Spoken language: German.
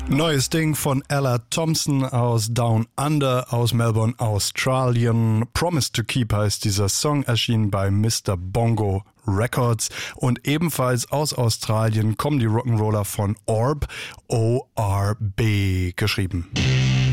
Neues Ding von Ella Thompson aus Down Under aus Melbourne, Australien. Promise to Keep heißt dieser Song, erschienen bei Mr. Bongo Records. Und ebenfalls aus Australien kommen die Rock'n'Roller von Orb, O-R-B geschrieben.